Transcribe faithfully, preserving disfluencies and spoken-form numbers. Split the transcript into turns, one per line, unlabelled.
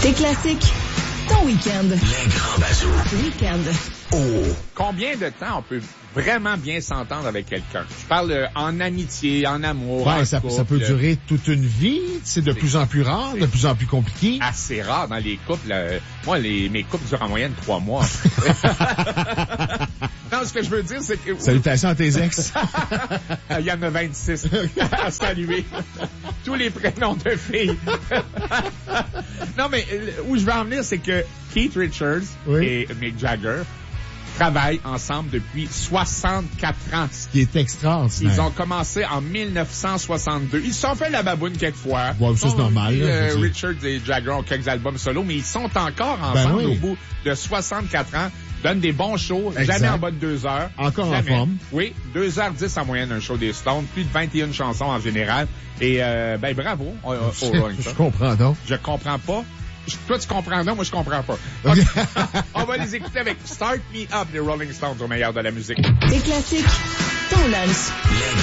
Tes classiques, ton week-end.
Les grands bazous.
Week-end.
Oh.
Combien de temps on peut vraiment bien s'entendre avec quelqu'un? Je parle euh, en amitié, en amour,
Ouais,
en
ça,
couple.
ça peut durer toute une vie. C'est de plus en plus rare, de plus en plus compliqué.
Assez rare dans les couples. Euh, moi, les, mes couples durent en moyenne trois mois. Non, ce que je veux dire, c'est que...
Salutations à tes ex.
Il y en a vingt-six à saluer. Tous les prénoms de filles. Non, mais où je veux en venir, c'est que Keith Richards
oui.
et Mick Jagger travaillent ensemble depuis soixante-quatre ans.
Ce qui est extraordinaire.
Ils ont commencé en dix-neuf cent soixante-deux. Ils se sont fait la baboune quelques fois.
Ouais, ça, c'est normal. Là,
euh, Richards et Jagger ont quelques albums solo, mais ils sont encore ensemble
ben oui.
au bout de soixante-quatre ans. Donnent des bons shows,
exact.
jamais en bas de deux heures.
Encore
jamais.
en forme.
Oui, deux heures dix en moyenne un show des Stones, plus de vingt et une chansons en général. Et euh, ben bravo au, au Rolling Stones.
Je comprends donc.
Je comprends pas. Je, toi, tu comprends non, moi je comprends pas.
Okay.
On va les écouter avec Start Me Up des Rolling Stones au meilleur de la musique.
Tes classiques, ton lunch.
Les